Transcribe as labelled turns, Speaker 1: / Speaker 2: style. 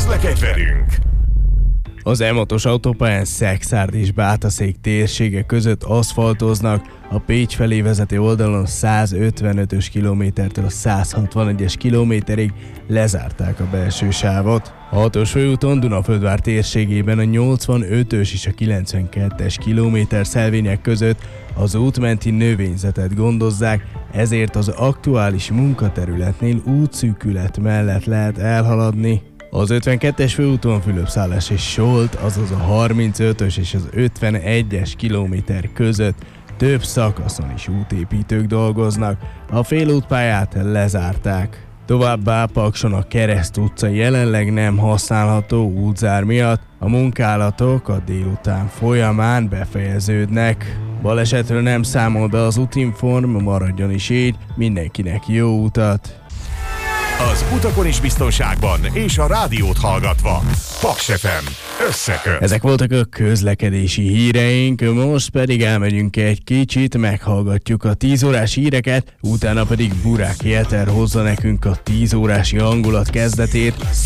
Speaker 1: Közlekedj velünk!
Speaker 2: Az M6-os autópályán Szekszárd és Bátaszék térsége között aszfaltoznak, a Pécs felé vezető oldalon 155-ös kilométertől a 161-es kilométerig lezárták a belső sávot. A 6-os főúton Dunaföldvár térségében a 85-ös és a 92-es kilométerszelvények között az útmenti növényzetet gondozzák, ezért az aktuális munkaterületnél útszűkület mellett lehet elhaladni. Az 52-es főúton Fülöpszállás és Solt, azaz a 35-ös és az 51-es kilométer között több szakaszon is útépítők dolgoznak, a félútpályát lezárták. Továbbá Pakson a Kereszt utca jelenleg nem használható útzár miatt, a munkálatok a délután folyamán befejeződnek. Balesetről nem számol be az Útinform, maradjon is így, mindenkinek jó utat!
Speaker 1: Az utakon is biztonságban és a rádiót hallgatva. Paks FM összeköt.
Speaker 2: Ezek voltak a közlekedési híreink, most pedig elmegyünk egy kicsit, meghallgatjuk a 10 órás híreket, utána pedig Buráki Eter hozza nekünk a 10 órási hangulat kezdetét.